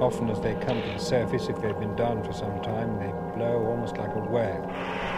Often as they come to the surface, if they've been down for some time, they blow almost like a whale.